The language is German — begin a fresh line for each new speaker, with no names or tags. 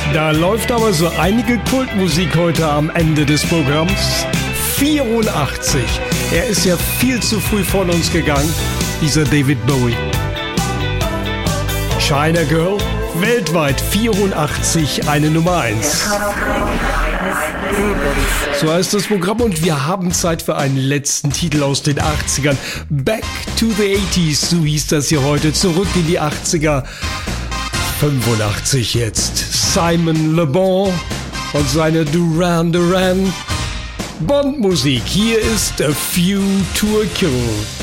Da läuft aber so einige Kultmusik heute am Ende des Programms. 84. Er ist ja viel zu früh von uns gegangen, dieser David Bowie. China Girl, weltweit 84 eine Nummer 1. So heißt das Programm und wir haben Zeit für einen letzten Titel aus den 80ern. Back to the 80s, so hieß das hier heute. Zurück in die 80er. 85 jetzt. Simon Le Bon und seine Duran Duran Bond-Musik. Hier ist A Few to a Kill.